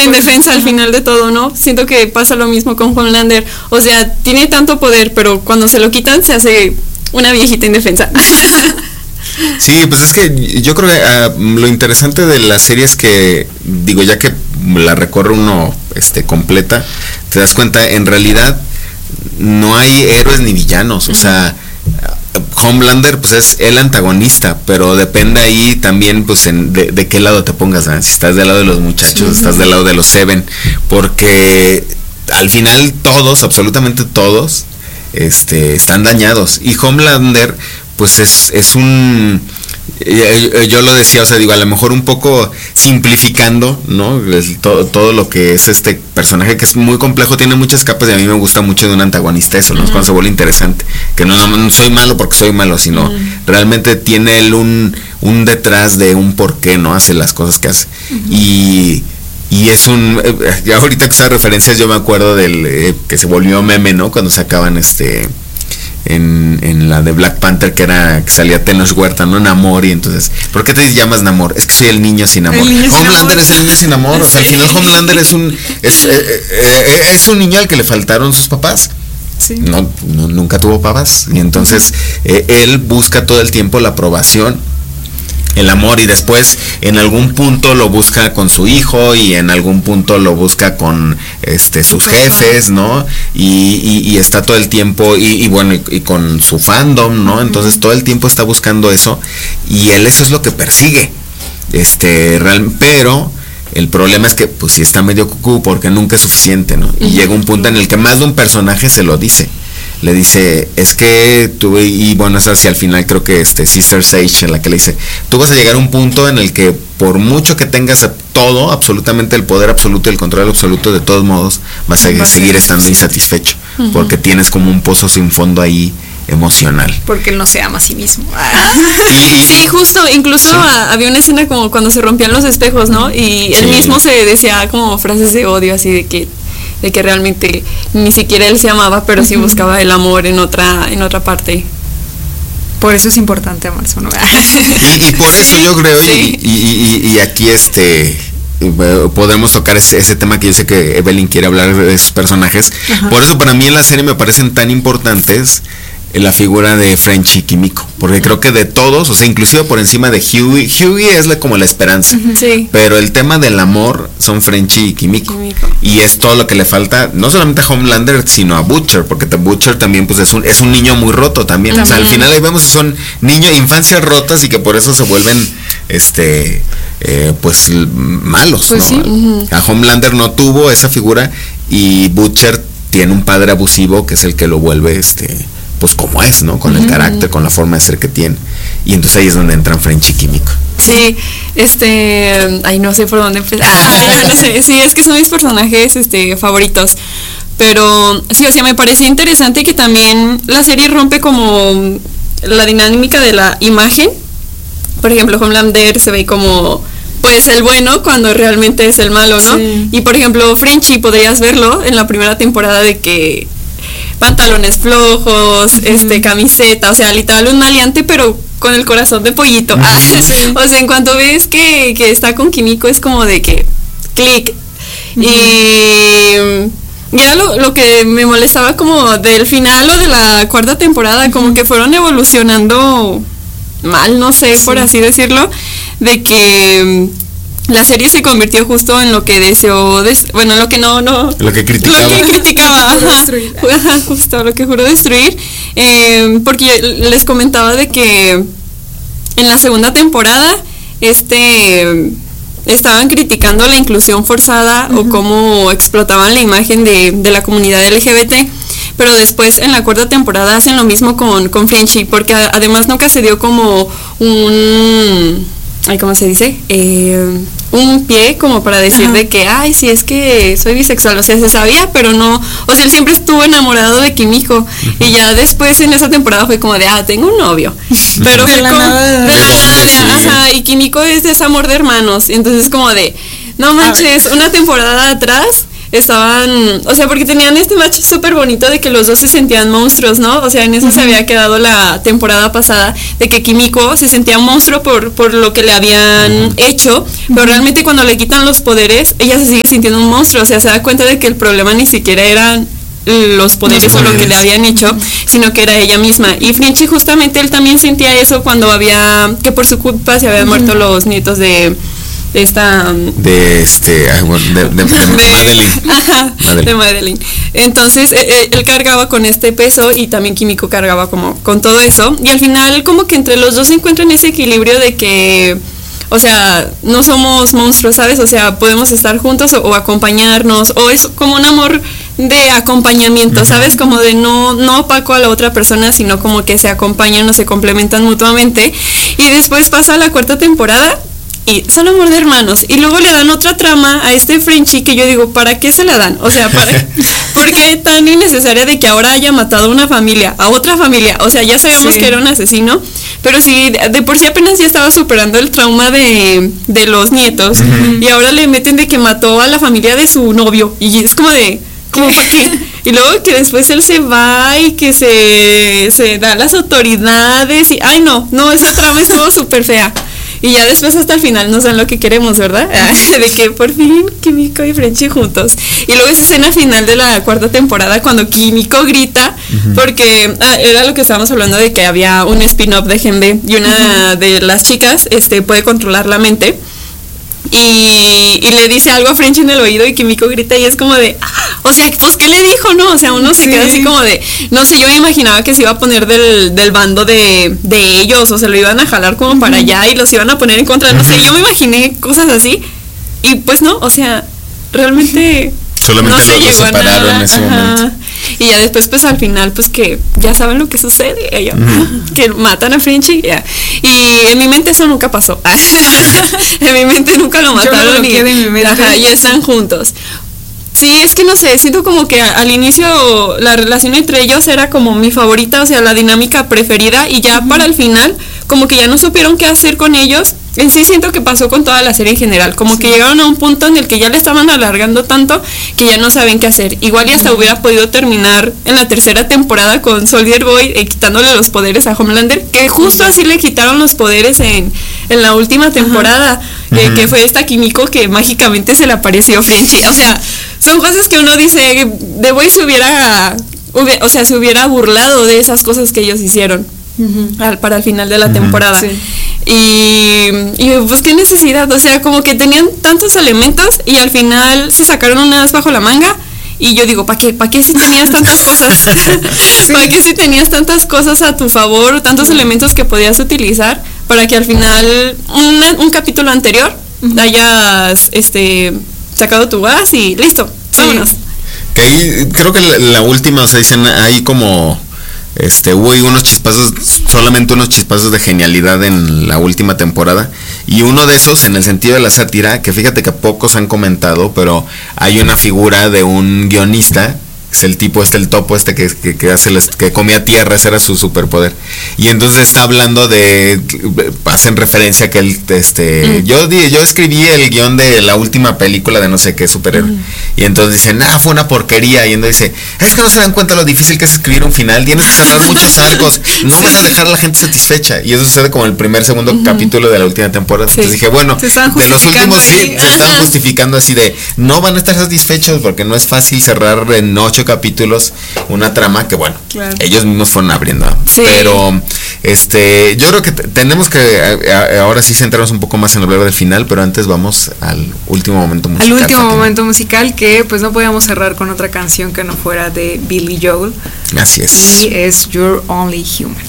indefensa al final de todo, ¿no? Siento que pasa lo mismo con Homelander. O sea, tiene tanto poder, pero cuando se lo quitan se hace una viejita indefensa. Sí, pues es que yo creo que lo interesante de la serie es que, digo, ya que la recorre uno completa, te das cuenta, en realidad no hay héroes ni villanos, o sea, Homelander pues es el antagonista, pero depende ahí también pues de qué lado te pongas, ¿eh? Si estás del lado de los muchachos, estás del lado de los Seven, porque al final todos, absolutamente todos, están dañados, y Homelander pues es un, yo lo decía, o sea, digo, a lo mejor un poco simplificando, ¿no? Todo lo que es este personaje, que es muy complejo, tiene muchas capas, y a mí me gusta mucho de un antagonista eso, ¿no? Cuando se vuelve interesante, que no soy malo porque soy malo, sino realmente tiene él un detrás de un por qué no hace las cosas que hace. Y es ya ahorita que esas referencias, yo me acuerdo del que se volvió meme, ¿no? Cuando sacaban en la de Black Panther, que salía Tenoch Huerta, ¿no? Namor, y entonces, ¿por qué te llamas Namor? Es que soy el niño sin amor. Homelander es el niño sin amor, o sea, al final Homelander es un niño al que le faltaron sus papás. Sí. No, nunca tuvo papás, y entonces él busca todo el tiempo la aprobación, el amor, y después en algún punto lo busca con su hijo, y en algún punto lo busca con sus jefes, ¿no? Y está todo el tiempo, y bueno, y con su fandom, ¿no? Entonces todo el tiempo está buscando eso, y él eso es lo que persigue. Pero el problema es que pues sí está medio cucú, porque nunca es suficiente, ¿no? Y llega un punto en el que más de un personaje se lo dice. Le dice, es que tú, y bueno, es hacia el final, creo que Sister Sage, en la que le dice, tú vas a llegar a un punto en el que por mucho que tengas todo, absolutamente el poder absoluto y el control absoluto, de todos modos vas a seguir estando insatisfecho, porque tienes como un pozo sin fondo ahí emocional. Porque él no se ama a sí mismo. Sí, justo, incluso había una escena como cuando se rompían los espejos, ¿no? Y él mismo se decía como frases de odio, así de que realmente ni siquiera él se amaba, pero sí buscaba el amor en otra parte. Por eso es importante amarse, ¿no? y por eso yo creo, y aquí podemos tocar ese tema que yo sé que Evelyn quiere hablar de sus personajes. Por eso para mí en la serie me parecen tan importantes la figura de French y Kimiko, porque creo que de todos, o sea, inclusive por encima de Hughie es como la esperanza, pero el tema del amor son French y Kimiko, y es todo lo que le falta, no solamente a Homelander, sino a Butcher, porque Butcher también pues es un niño muy roto también. O sea, al final ahí vemos que son infancias rotas, y que por eso se vuelven pues malos, pues, ¿no? A Homelander no tuvo esa figura, y Butcher tiene un padre abusivo que es el que lo vuelve pues como es, ¿no? Con el carácter, con la forma de ser que tiene. Y entonces ahí es donde entran French y Kimiko. Sí, ay, no sé por dónde empezar. No sé. Sí, es que son mis personajes favoritos. Pero sí, o sea, me pareció interesante que también la serie rompe como la dinámica de la imagen. Por ejemplo, Homelander se ve como pues el bueno cuando realmente es el malo, ¿no? Sí. Y por ejemplo, Frenchy podrías verlo en la primera temporada de que pantalones flojos, camiseta, o sea, literal un maleante, pero con el corazón de pollito. Sí. O sea, en cuanto ves que está con Kimiko, es como de que clic. Y ya lo que me molestaba como del final o de la cuarta temporada, como que fueron evolucionando mal, no sé, por así decirlo, de que la serie se convirtió justo en lo que deseó, en lo que lo que criticaba, justo lo que juró destruir, porque les comentaba de que en la segunda temporada estaban criticando la inclusión forzada o cómo explotaban la imagen de la comunidad LGBT, pero después en la cuarta temporada hacen lo mismo con Frenchy, porque además nunca se dio como ¿cómo se dice? Un pie como para decir de que, ay, sí, es que soy bisexual, o sea, se sabía, pero no, o sea, él siempre estuvo enamorado de Kimiko, y ya después en esa temporada fue como de, tengo un novio, pero de la nada, y Kimiko es desamor de hermanos, entonces como de, no manches, una temporada atrás estaban, o sea, porque tenían este match súper bonito de que los dos se sentían monstruos, ¿no? O sea, en eso se había quedado la temporada pasada, de que Kimiko se sentía un monstruo por lo que le habían hecho, pero realmente cuando le quitan los poderes, ella se sigue sintiendo un monstruo, o sea, se da cuenta de que el problema ni siquiera eran los poderes o lo que le habían hecho, sino que era ella misma. Y Frenchy justamente él también sentía eso cuando que por su culpa se habían muerto los nietos de Madeline. Ajá, Madeline. de Madeline. Entonces él cargaba con este peso y también Kimiko cargaba como con todo eso, y al final como que entre los dos se encuentran ese equilibrio de que, o sea, no somos monstruos, ¿sabes? O sea, podemos estar juntos o acompañarnos, o es como un amor de acompañamiento, ¿sabes? Como de no opaco a la otra persona, sino como que se acompañan o se complementan mutuamente. Y después pasa la 4ª temporada y son amor de hermanos. Y luego le dan otra trama a este Frenchy que yo digo, ¿para qué se la dan? O sea, ¿por qué tan innecesaria de que ahora haya matado a una familia, a otra familia? O sea, ya sabíamos que era un asesino, pero sí, de por sí apenas ya estaba superando el trauma de los nietos, y ahora le meten de que mató a la familia de su novio, y es como de, ¿cómo para qué? Y luego que después él se va y que se da a las autoridades, y ay no, esa trama estuvo súper fea. Y ya después hasta el final nos dan lo que queremos, ¿verdad? De que por fin Kimiko y Frenchy juntos. Y luego esa escena final de la 4ª temporada cuando Kimiko grita, porque era lo que estábamos hablando de que había un spin-off de Genbe y una de las chicas puede controlar la mente. Y le dice algo a Frenchy en el oído y Kimiko grita y es como de, o sea, pues ¿qué le dijo, no? O sea, uno se queda así como de, no sé, yo me imaginaba que se iba a poner del bando de ellos, o se lo iban a jalar como para allá y los iban a poner en contra, no sé, yo me imaginé cosas así y pues no, o sea, realmente solamente no se llegó a separaron nada. en ese momento. Y ya después pues al final pues que ya saben lo que sucede, que matan a Frenchy, y en mi mente eso nunca pasó. En mi mente nunca lo mataron y ya están juntos. Sí, es que no sé, siento como que al inicio la relación entre ellos era como mi favorita, o sea, la dinámica preferida, y ya para el final como que ya no supieron qué hacer con ellos. En sí siento que pasó con toda la serie en general, como que llegaron a un punto en el que ya le estaban alargando tanto que ya no saben qué hacer. Igual y hasta hubiera podido terminar en la 3ª temporada con Soldier Boy quitándole los poderes a Homelander, que justo así le quitaron los poderes en la última temporada, que fue esta Kimiko que mágicamente se le apareció Frenchy. O sea, son cosas que uno dice, The Boy se hubiera burlado de esas cosas que ellos hicieron para el final de la temporada. Sí. Y pues qué necesidad, o sea, como que tenían tantos elementos y al final se sacaron unas bajo la manga. Y yo digo, ¿para qué si tenías tantas cosas? ¿Para qué si tenías tantas cosas a tu favor, tantos elementos que podías utilizar para que al final un capítulo anterior hayas sacado tu gas y listo, vámonos? Que ahí creo que la última, o sea, dicen ahí como hubo unos chispazos, solamente unos chispazos de genialidad en la última temporada, y uno de esos en el sentido de la sátira, que fíjate que pocos han comentado, pero hay una figura de un guionista, es el tipo el topo que comía tierra, ese era su superpoder, y entonces está hablando hacen referencia a que él, yo escribí el guión de la última película de no sé qué superhéroe, y entonces dicen, fue una porquería, y entonces dice, es que no se dan cuenta lo difícil que es escribir un final, tienes que cerrar muchos arcos, no vas a dejar a la gente satisfecha, y eso sucede como el segundo capítulo de la última temporada. Entonces dije, bueno, de los últimos se están justificando así de, no van a estar satisfechos porque no es fácil cerrar en 8 capítulos una trama que bueno, claro, ellos mismos fueron abriendo, pero yo creo que tenemos que ahora sí centrarnos un poco más en hablar del final, pero antes vamos al último momento musical. Al último momento musical, que pues no podíamos cerrar con otra canción que no fuera de Billy Joel. Así es. Y es You're Only Human.